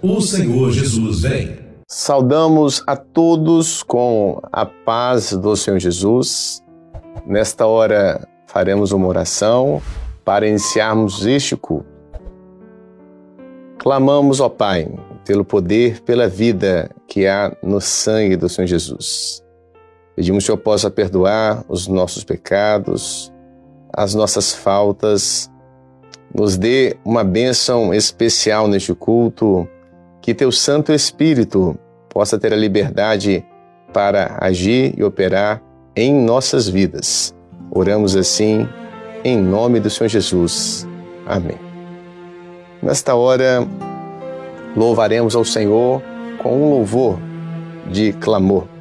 O Senhor Jesus vem. Saudamos a todos com a paz do Senhor Jesus. Nesta hora faremos uma oração para iniciarmos este culto. Clamamos, ó Pai, pelo poder, pela vida que há no sangue do Senhor Jesus. Pedimos que o Senhor possa perdoar os nossos pecados, as nossas faltas, nos dê uma bênção especial neste culto, que Teu Santo Espírito possa ter a liberdade para agir e operar em nossas vidas. Oramos assim, em nome do Senhor Jesus. Amém. Nesta hora, louvaremos ao Senhor com um louvor de clamor.